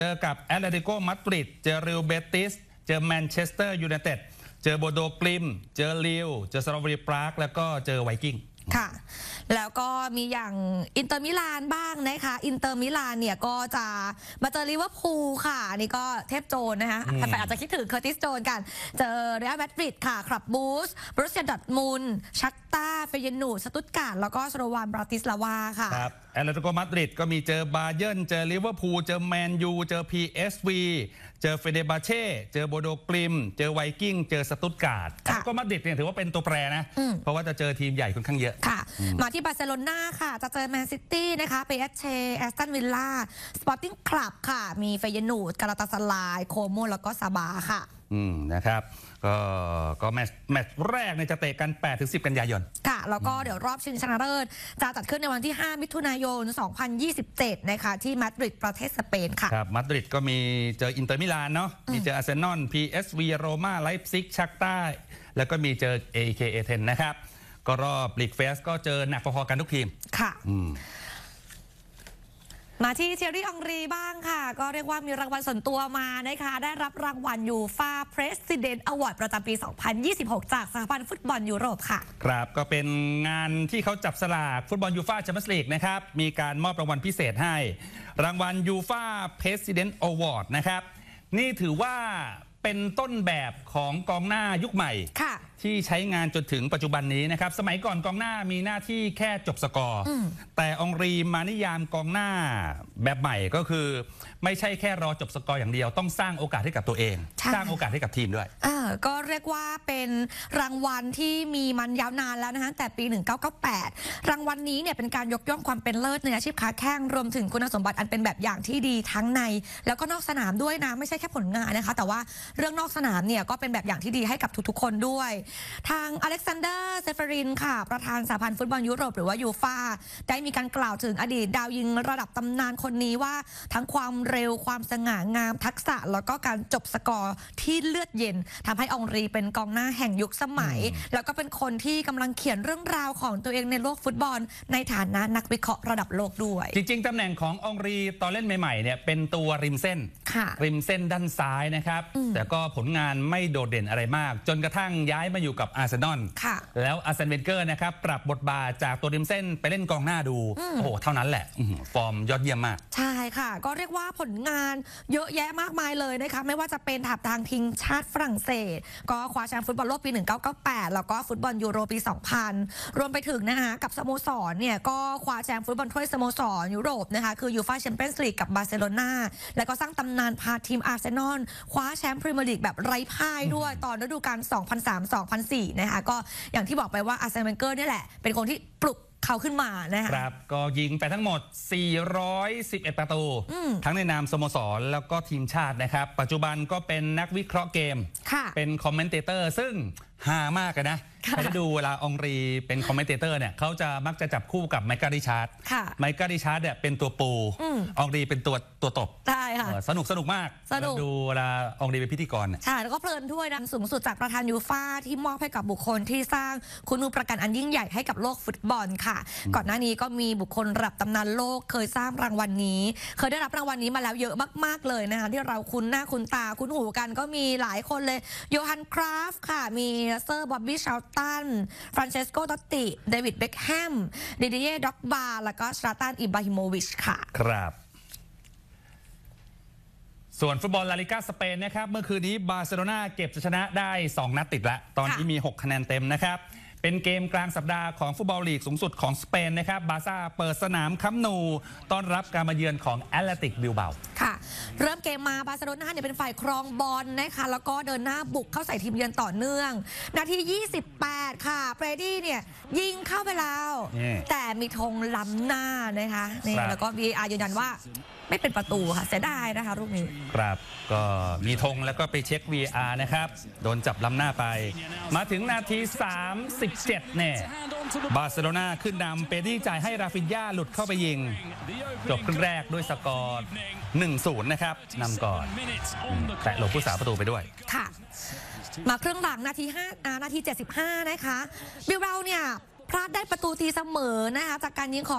เจอกับแอตเลติโกมาดริดเจอเรอัลเบติสเจอแมนเชสเตอร์ยูไนเต็ดเจอโบโดกลิมเจอลิวเจอสโลวีปรากแล้วก็เจอไวกิ้งค่ะแล้วก็มีอย่างอินเตอร์มิลานบ้างนะคะอินเตอร์มิลานเนี่ยก็จะมาเจอลิเวอร์พูลค่ะนี่ก็เทพโจรนะคะแฟนๆอาจจะคิดถึงเคอร์ติสโจนกันเจอเรอัลมาดริดค่ะคลับบูสบรูเซียดอร์ทมุนด์ชักตาเฟเยนูสตุตการ์ดแล้วก็สโลวานบราติสลาวาค่ะครับแอตเลติโกมาดริดก็มีเจอบาเยิร์นเจอลิเวอร์พูลเจอแมนยูเจอ PSV เจอเฟเดบาเช่เจอโบโดกลิมเจอไวกิ้งเจอสตุตการ์ดแอตเลติโกมาดริดเนี่ยถือว่าเป็นตัวแปรนะเพราะว่าจะเจอทีมใหญ่ค่อนข้างเยอะค่ะมาที่บาร์เซโลนาค่ะจะเจอแมนซิตี้นะคะเปเอสเชแอสตันวิลล่าสปอร์ติ้งคลับค่ะมีเฟเยนูดกาลาตาสลายโคโมแล้วก็ซาบาค่ะนะครับก็แมตช์แรกเนี่ยจะเตะกัน 8-10 กันยายนค่ะแล้วก็เดี๋ยวรอบชิงชนะเลิศจะจัดขึ้นในวันที่ 5 มิถุนายน 2027 นะคะที่มาดริดประเทศสเปนค่ะครับมาดริดก็มีเจออินเตอร์มิลานเนาะมีเจออาร์เซนอล PSV โรม่าไลป์ซิกชักต้าแล้วก็มีเจอ AEK เอเธนส์นะครับก็รอบลีกเฟสก็เจอหนักพอๆกันทุกทีมค่ะมาที่เทียรี่องรีบ้างค่ะก็เรียกว่ามีรางวัลส่วนตัวมานะคะได้รับรางวัลยูฟ่า President Award ประจำปี 2026 จากสหพันธ์ฟุตบอลยุโรปค่ะครับก็เป็นงานที่เขาจับสลากฟุตบอลยูฟ่าแชมเปี้ยนส์ลีกนะครับมีการมอบรางวัลพิเศษให้รางวัลยูฟ่า President Award นะครับนี่ถือว่าเป็นต้นแบบของกองหน้ายุคใหม่ที่ใช้งานจนถึงปัจจุบันนี้นะครับสมัยก่อนกองหน้ามีหน้าที่แค่จบสกอร์แต่องรีมานิยามกองหน้าแบบใหม่ก็คือไม่ใช่แค่รอจบสกอร์อย่างเดียวต้องสร้างโอกาสให้กับตัวเองสร้างโอกาสให้กับทีมด้วยก็เรียกว่าเป็นรางวัลที่มีมันยาวนานแล้วนะคะแต่ปี 1998 รางวัลนี้เนี่ยเป็นการยกย่องความเป็นเลิศในอาชีพค้าแข่งรวมถึงคุณสมบัติอันเป็นแบบอย่างที่ดีทั้งในแล้วก็นอกสนามด้วยนะไม่ใช่แค่ผลงานนะคะแต่ว่าเรื่องนอกสนามเนี่ยก็เป็นแบบอย่างที่ดีให้กับทุกๆคนด้วยทางอเล็กซานเดอร์เซฟารินค่ะประธานสหพันธ์ฟุตบอลยุโรปหรือว่ายูฟ่าได้มีการกล่าวถึงอดีตดาวยิงระดับตำนานคนนี้ว่าทั้งความเร็วความสง่างามทักษะแล้วก็การจบสกอร์ที่เลือดเย็นทำให้องรีเป็นกองหน้าแห่งยุคสมัยแล้วก็เป็นคนที่กำลังเขียนเรื่องราวของตัวเองในโลกฟุตบอลในฐานะนักวิเคราะห์ระดับโลกด้วยจริงๆตำแหน่งขององรีตอนเล่นใหม่ๆเนี่ยเป็นตัวริมเส้นด้านซ้ายนะครับแต่ก็ผลงานไม่โดดเด่นอะไรมากจนกระทั่งย้ายมาอยู่กับอาร์เซนอลแล้วอาร์เซนเวนเกอร์นะครับปรับบทบาทจากตัวริมเส้นไปเล่นกองหน้าดูโอ้โหเท่านั้นแหละฟอร์มยอดเยี่ยมมากใช่ค่ะก็เรียกว่าผลงานเยอะแยะมากมายเลยนะคะไม่ว่าจะเป็นทางทีมชาติฝรั่งเศสก็คว้าแชมป์ฟุตบอลโลกปี 1998 แล้วก็ฟุตบอลยูโรปี 2000 รวมไปถึงนะคะกับสโมสรเนี่ยก็คว้าแชมป์ฟุตบอลถ้วยสโมสรยุโรปนะคะคือยูฟ่าแชมเปี้ยนส์ลีกกับบาร์เซโลนาแล้วก็สร้างตำนานพาทีมอาร์เซนอลคว้าแชมป์พรีเมียร์ลีกแบบไร้พ่ายด้วยตอนฤดูกาล 2003-2004 นะคะก็อย่างที่บอกไปว่าอาร์เซนเวนเกอร์นี่แหละเป็นคนที่ปลุกเขาขึ้นมานะคะครับก็ยิงไปทั้งหมด411ประตูทั้งในนามสโมสรแล้วก็ทีมชาตินะครับปัจจุบันก็เป็นนักวิเคราะห์เกมเป็นคอมเมนเตเตอร์ซึ่งฮามากนะใครได้ดูเวลาองรีเป็นคอมเมนเตเตอร์เนี่ยเขาจะมักจะจับคู่กับไมเคิลริชาร์ดไมเคิลริชาร์ดเนี่ยเป็นตัวปูองรีเป็นตัวตบใช่ค่ะสนุกมากดูเวลาองรีเป็นพิธีกรใช่แล้วก็เพลินด้วยนะสูงสุดจากประธานยูฟ่าที่มอบให้กับบุคคลที่สร้างคุณูปการอันยิ่งใหญ่ให้กับโลกฟุตบอลค่ะก่อนหน้านี้ก็มีบุคคลระดับตำนานโลกเคยสร้างรางวัลนี้เคยได้รับรางวัลนี้มาแล้วเยอะมากๆเลยนะคะที่เราคุ้นหน้าคุ้นตาคุ้นหูกันก็มีหลายคนเลยโยฮันคราฟค่ะมีเซอร์บ๊อบบี้ชาลตันฟรานเชสโกตอตติเดวิดเบ็คแฮมดิเดียด็อกบาแล้วก็ซลาตันอิบราฮิโมวิชค่ะครับส่วนฟุตบอลลาลิก้าสเปนนะครับเมื่อคืนนี้บาร์เซโลนาเก็บชัยชนะได้2นัดติดแล้วตอนนี้มี6คะแนนเต็มนะครับเป็นเกมกลางสัปดาห์ของฟุตบอลลีกสูงสุดของสเปนนะครับบาร์ซ่าเปิดสนามคัมป์นูต้อนรับการมาเยือนของแอตเลติกบิลเบาค่ะเริ่มเกมมาบาร์เซโลนาเนี่ยเป็นฝ่ายครองบอลนะคะแล้วก็เดินหน้าบุกเข้าใส่ทีมเยือนต่อเนื่องนาที28ค่ะเฟรดดี้เนี่ยยิงเข้าไปแล้วแต่มีธงล้ำหน้านะคะนี่แล้วก็ VAR ยืนยันว่าไม่เป็นประตูค่ะเสียดายนะคะลูกนี้ครับก็มีธงแล้วก็ไปเช็ค VAR นะครับโดนจับล้ำหน้าไปมาถึงนาที37เนี่ยบาร์เซโลนาขึ้นนำเปดี้จ่ายให้ราฟินญาหลุดเข้าไปยิงจบครึ่งแรกด้วยสกอร์ 1-0 นะครับนำก่อนแตะหลบผู้สาประตูไปด้วยค่ะมาครึ่งหลังนาที75นะคะบิลเบาเนี่ยพลาดได้ประตูตีเสมอนะคะจากการยิงของ